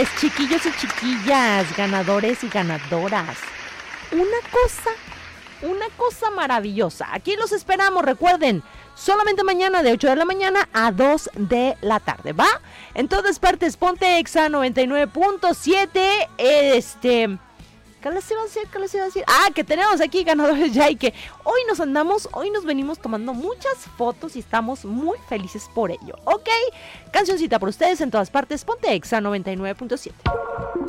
chiquillos y chiquillas, ganadores y ganadoras. Una cosa maravillosa. Aquí los esperamos, recuerden, solamente mañana de 8 de la mañana a 2 de la tarde, ¿va? En todas partes, ponte Exa 99.7. ¿Qué les iba a decir? Ah, que tenemos aquí ganadores ya y que hoy nos venimos tomando muchas fotos y estamos muy felices por ello, ¿ok? Cancioncita por ustedes en todas partes, ponte Exa 99.7.